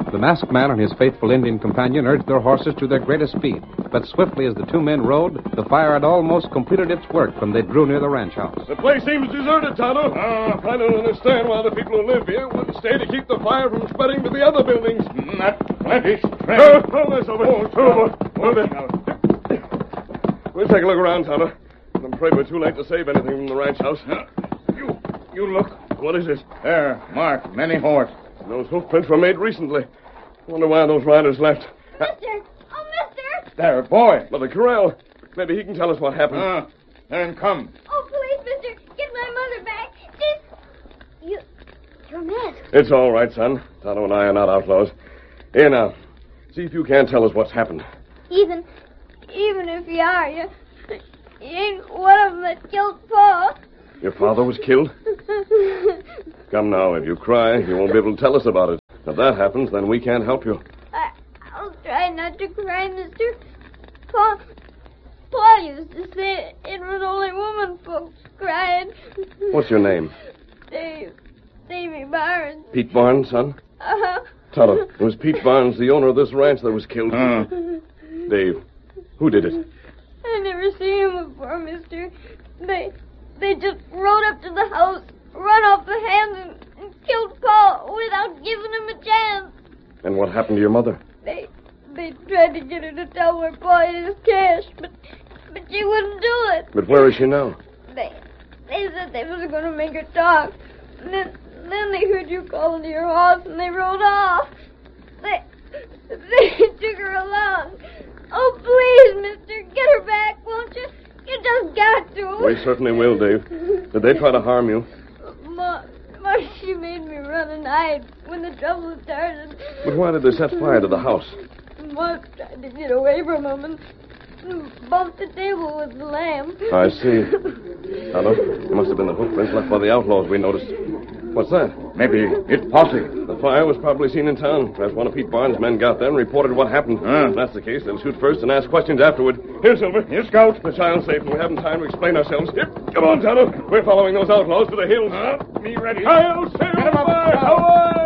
The masked man and his faithful Indian companion urged their horses to their greatest speed. But swiftly as the two men rode, the fire had almost completed its work when they drew near the ranch house. The place seems deserted, Tonto. I don't understand why the people who live here wouldn't stay to keep the fire from spreading to the other buildings. Not plenty strength. Hold this over. Move it. We'll take a look around, Tonto. I'm afraid we're too late to save anything from the ranch house. You look. What is it? There, marked, many horse. Those hoofprints were made recently. Wonder why those riders left. Mister! Oh, mister! There, boy. Mother Corral. Maybe he can tell us what happened. Then come. Oh, please, mister, get my mother back. You're masked. It's all right, son. Tonto and I are not outlaws. Here now. See if you can't tell us what's happened. Even if you are, you ain't one of them that killed Paul. Your father was killed? Come now, if you cry, you won't be able to tell us about it. If that happens, then we can't help you. I'll try not to cry, mister. Paul used to say it was only woman folks crying. What's your name? Davy Barnes. Pete Barnes, son? Uh-huh. Tonto, was Pete Barnes the owner of this ranch that was killed? Dave, who did it? I never seen him before, mister. They just rode up to the house, run off the hands, and killed Paul without giving him a chance. And what happened to your mother? They tried to get her to tell where Paul hid his cash, but she wouldn't do it. But where is she now? They said they was going to make her talk. And then they heard you calling to your horse, and they rode off. They took her along. Oh, please, mister, get her back, won't you? You just got to. We certainly will, Dave. Did they try to harm you? Ma, she made me run and hide when the trouble started. But why did they set fire to the house? Ma tried to get away from him and bumped the table with the lamb. I see. Tonto, it must have been the hoofprints left by the outlaws we noticed. What's that? Maybe it's posse. The fire was probably seen in town. Perhaps one of Pete Barnes' men got there and reported what happened. If that's the case, they'll shoot first and ask questions afterward. Here, Silver. Here, Scout. The child's safe, and we haven't time to explain ourselves. Here, come on, Tonto. We're following those outlaws to the hills. Me ready. I'll say Get 'em up, goodbye. Scout.